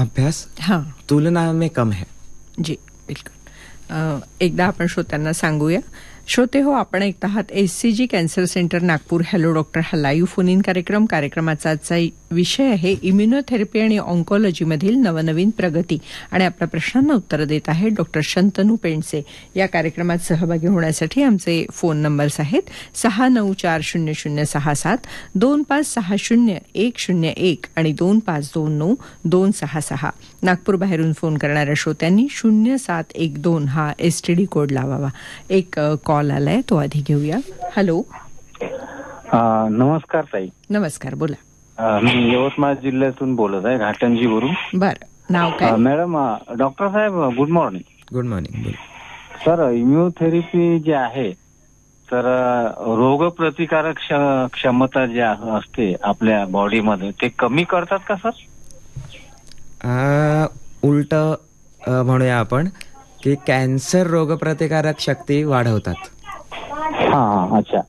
अभ्यास हाँ तुलना में कम है. जी बिलकुल. एकदा आपण श्रोत्यांना सांगूया. श्रोते हो, आपण ऐकत आहात SCG cancer centre Nagpur hello doctor हा लाईव्ह फोन इन कार्यक्रमाचा आजचा विषय आहे इम्युनोथेरपी आणि ऑन्कोलॉजीमधील नवनवीन प्रगती. आणि आपल्या प्रश्नांना उत्तर देत आहेत डॉक्टर शंतनू पेंडसे. या कार्यक्रमात सहभागी होण्यासाठी आमचे फोन नंबर्स आहेत 6940067, 2560-101 आणि 2529-266. नागपूर बाहेरून फोन करणाऱ्या श्रोत्यांनी 0712 हा एसटीडी कोड लावावा. एक कॉल आलाय, तो आधी घेऊया. हॅलो. नमस्कार ताई. नमस्कार, बोला. मी यवतमाळ जिल्ह्यातून बोलत आहे, घाटंजीवरून. बरं, नाव काय? मॅडम, डॉक्टर साहेब good morning. Good morning. Sir, immunotherapy जे आहे तर रोगप्रतिकारक क्षमता जी असते आपल्या बॉडीमध्ये ते कमी करतात का सर? उलट म्हणूया आपण की कॅन्सर रोगप्रतिकारक शक्ती वाढवतात. हा, अच्छा,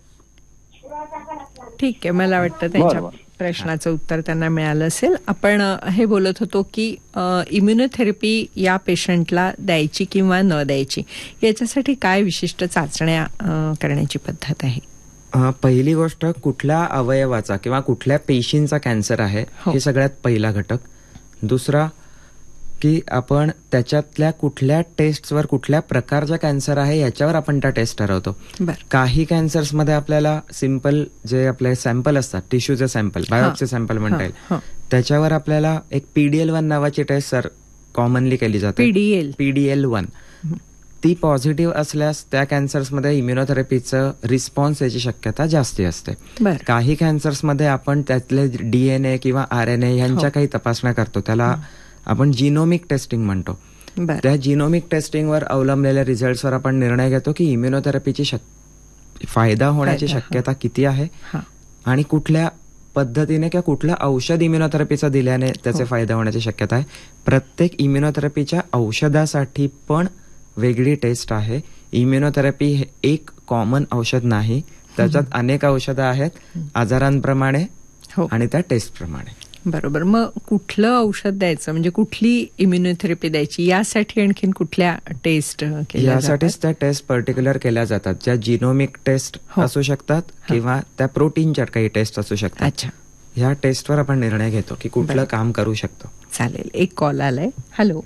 ठीक आहे. मला वाटतं त्यांच्या प्रश्नाचं उत्तर त्यांना मिळालं असेल. आपण हे बोलत होतो की इम्युनोथेरपी या पेशंटला द्यायची किंवा न द्यायची, याच्यासाठी काय विशिष्ट चाचण्या करण्याची पद्धत आहे? पहिली गोष्ट, कुठल्या अवयवाचा किंवा कुठल्या पेशींचा कॅन्सर आहे हे सगळ्यात पहिला घटक. दुसरा की आपण त्याच्यातल्या कुठल्या टेस्टवर कुठल्या प्रकारचा कॅन्सर आहे याच्यावर आपण त्या टेस्ट ठरवतो. काही कॅन्सर्समध्ये आपल्याला सिंपल जे आपले सॅम्पल असतात, टिश्यूचे सॅम्पल, बायोप्सी सॅम्पल म्हणता येईल, त्याच्यावर आपल्याला एक PDL-1 नावाची टेस्ट सर कॉमनली केली जाते. PDL-1 ती पॉझिटिव्ह असल्यास त्या कॅन्सर्समध्ये इम्युनोथेरपीचं रिस्पॉन्स याची शक्यता जास्ती असते. काही कॅन्सर्समध्ये आपण त्यातले DNA किंवा RNA यांच्या काही तपासण्या करतो, त्याला आपण जिनोमिक टेस्टिंग म्हणतो. त्या जिनोमिक टेस्टिंगवर अवलंबलेल्या रिझल्ट्सवर आपण निर्णय घेतो की इम्युनोथेरपीची फायदा होण्याची शक्यता किती आहे आणि कुठल्या पद्धतीने किंवा कुठलं औषध इम्युनोथेरपीचं दिल्याने त्याचे फायदा होण्याची शक्यता आहे. प्रत्येक इम्युनोथेरपीच्या औषधासाठी पण वेगळी टेस्ट आहे. इम्युनोथेरपी हे एक कॉमन औषध नाही, त्याच्यात अनेक औषधं आहेत आजारांप्रमाणे आणि त्या टेस्टप्रमाणे. बरोबर. मग कुठलं औषध द्यायचं, म्हणजे कुठली इम्युनोथेरपी द्यायची, यासाठी आणखीन कुठल्या टेस्ट केल्या? यासाठीच त्या टेस्ट पर्टिक्युलर केल्या जातात, ज्या जिनोमिक टेस्ट असू शकतात किंवा त्या प्रोटीनच्या काही टेस्ट असू शकतात. अच्छा, ह्या टेस्टवर आपण निर्णय घेतो की कुठलं काम करू शकतो. चालेल. एक कॉल आलाय. हॅलो.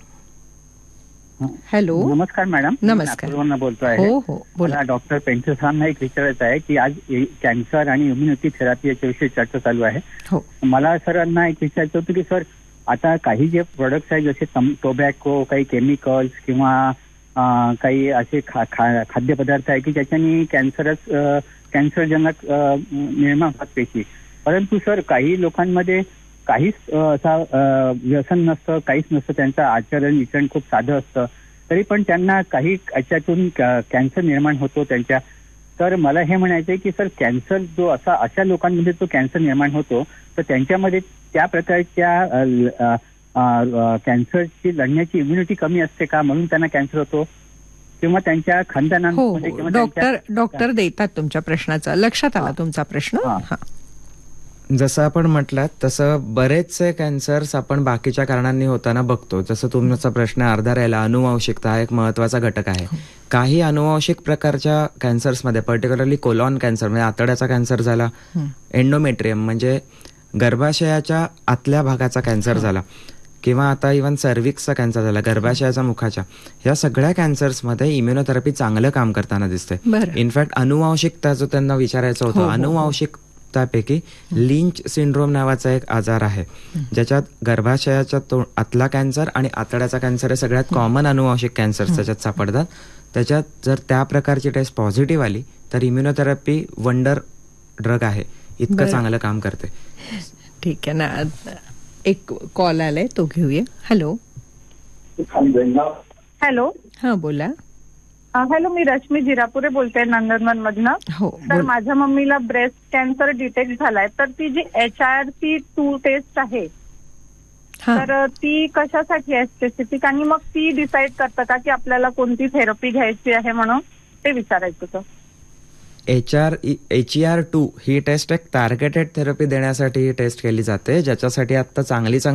हॅलो. नमस्कार मॅडम. नमस्कार. बोलतोय. हो हो, बोला. डॉक्टर पेंडसेंना एक विचारायचं आहे की आज कॅन्सर आणि इम्युनिटी थेरपी याच्याविषयी चर्चा चालू आहे. मला सरांना एक विचारायचं होतं की सर, आता काही जे प्रोडक्ट्स आहेत जसे टोबॅको, काही केमिकल्स किंवा काही असे खाद्यपदार्थ आहे की ज्याच्याने कॅन्सरजनक निर्माण होतात पेशी, परंतु सर काही लोकांमध्ये काहीच असा व्यसन नसतं, काहीच नसतं, त्यांचं आचरण विचरण खूप साधं असतं, तरी पण त्यांना काही याच्यातून कॅन्सर निर्माण होतो त्यांच्या. तर मला हे म्हणायचं आहे की सर, कॅन्सर जो अशा लोकांमध्ये जो कॅन्सर निर्माण होतो तर त्यांच्यामध्ये त्या प्रकारच्या कॅन्सरची लढण्याची इम्युनिटी कमी असते का, म्हणून त्यांना कॅन्सर होतो, किंवा त्यांच्या खानदानामध्ये? डॉक्टर देतात तुमच्या प्रश्नाचं. लक्षात आला तुमचा प्रश्न. जसं आपण म्हटलात तसं बरेचसे कॅन्सर्स आपण बाकीच्या कारणांनी होताना बघतो. जसं तुमचा प्रश्न अर्धा राहिला, अनुवांशिकता हा एक महत्वाचा घटक आहे. काही अनुवांशिक प्रकारच्या कॅन्सर्समध्ये, पर्टिक्युलरली कोलॉन कॅन्सर म्हणजे आतड्याचा कॅन्सर झाला, एंडोमेट्रियम म्हणजे गर्भाशयाच्या आतल्या भागाचा कॅन्सर झाला, किंवा आता इव्हन सर्व्हिक्सचा कॅन्सर झाला, गर्भाशयाचा मुखाच्या, या सगळ्या कॅन्सर्समध्ये इम्युनोथेरपी चांगलं काम करताना दिसते. इनफॅक्ट अनुवांशिकता जो त्यांना विचारायचं होतं, अनुवांशिक पैकी लिंच सिंड्रोम नावाचा एक आजार आहे, ज्याच्यात गर्भाशयाचा आतला कॅन्सर आणि आतड्याचा कॅन्सर हे सगळ्यात कॉमन अनुवांशिक कॅन्सर त्याच्यात सापडतात. त्याच्यात जर त्या प्रकारची टेस्ट पॉझिटिव्ह आली तर इम्युनोथेरपी वंडर ड्रग आहे, इतकं चांगलं काम करते. ठीक आहे ना. एक कॉल आलाय, तो घेऊया. हॅलो. हॅलो. हा, बोला. हॅलो, मी रश्मी जिरापुरे बोलते नंदनवन मधनं. तर माझ्या मम्मीला ब्रेस्ट कॅन्सर डिटेक्ट झालाय, तर ती जी HRT2 टेस्ट आहे तर ती कशासाठी आहे स्पेसिफिक, आणि मग ती डिसाईड करतं का की आपल्याला कोणती थेरपी घ्यायची आहे, म्हणून ते विचारायचं होतं. HER2 ही टेस्ट एक टार्गेटेड थेरपी देण्यासाठी ही टेस्ट केली जाते, ज्याच्यासाठी आता चांगली